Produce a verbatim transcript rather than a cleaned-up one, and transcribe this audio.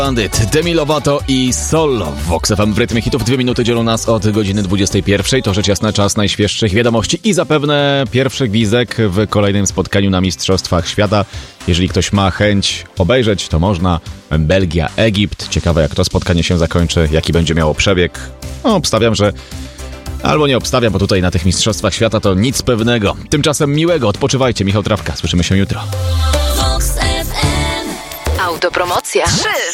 Bandit, Demi Lovato i Solo w Vox F M w rytmie hitów. Dwie minuty dzielą nas od godziny dwudziestej pierwszej. To rzecz jasna czas najświeższych wiadomości i zapewne pierwszy gwizdek w kolejnym spotkaniu na Mistrzostwach Świata. Jeżeli ktoś ma chęć obejrzeć, to można. Belgia, Egipt. Ciekawe, jak to spotkanie się zakończy, jaki będzie miało przebieg. No, obstawiam, że... Albo nie obstawiam, bo tutaj na tych Mistrzostwach Świata to nic pewnego. Tymczasem miłego, odpoczywajcie. Michał Trawka, słyszymy się jutro. Autopromocja. trzy.